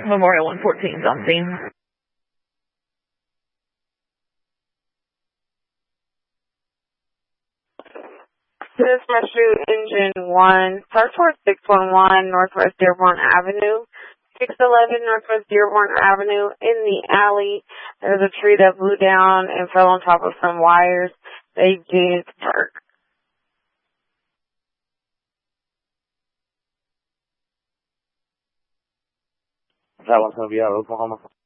Memorial 114's on scene. This Mushroom Engine 1, start towards 611 Northwest Dearborn Avenue. 611 Northwest Dearborn Avenue. In the alley, there's a tree that blew down and fell on top of some wires. They did park. That one's going to be out of Oklahoma.